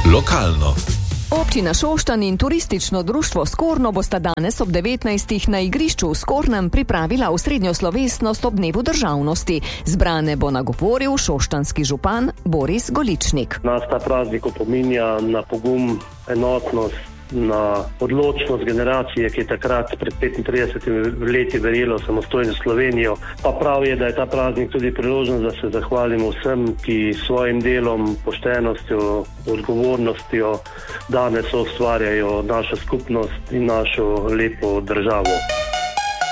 Lokalno. Občina Šoštanj in turistično društvo Skorno bosta danes ob 19. na igrišču v Skornem pripravila osrednjo slovesnost ob dnevu državnosti. Zbrane bo nagovoril šoštanski župan Boris Goličnik. Nas ta praznik opominja na pogum, enotnost, na odločnost generacije, ki je takrat pred 35 leti verjela v samostojno Slovenijo. Pa prav je, da je ta praznik tudi priložnost, da se zahvalimo vsem, ki svojim delom, poštenostjo, odgovornostjo danes ustvarjajo našo skupnost in našo lepo državo.